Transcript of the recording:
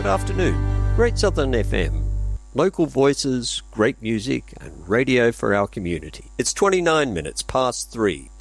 Good afternoon. Great Southern FM. Local voices, great music, and radio for our community. It's 29 minutes past 3.